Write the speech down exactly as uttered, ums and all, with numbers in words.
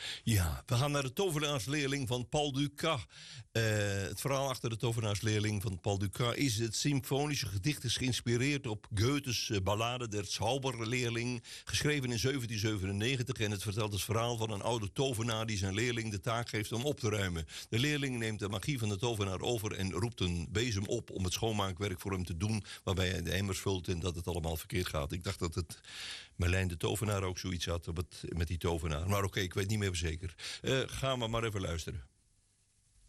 Ja, we gaan naar de tovenaarsleerling van Paul Dukas. Uh, het verhaal achter de tovenaarsleerling van Paul Dukas is het symfonische gedicht is geïnspireerd op Goethes uh, ballade Der Zauberleerling, geschreven in zeventien zevenennegentig. En het vertelt het verhaal van een oude tovenaar die zijn leerling de taak geeft om op te ruimen. De leerling neemt de magie van de tovenaar over en roept een bezem op om het schoonmaakwerk voor hem te doen, waarbij hij de emmers vult en dat het allemaal verkeerd gaat. Ik dacht dat het Merlijn de tovenaar ook zoiets had met die tovenaar. Maar oké, okay, ik weet niet meer zeker. Uh, gaan we maar even luisteren.